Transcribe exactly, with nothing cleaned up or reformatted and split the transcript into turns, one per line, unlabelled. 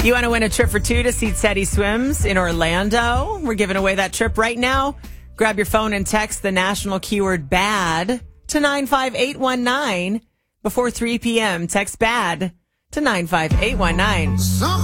You want to win a trip for two to see Teddy Swims in Orlando? We're giving away that trip right now. Grab your phone and text the national keyword BAD to nine five eight one nine before three p.m. Text BAD to nine five eight one nine.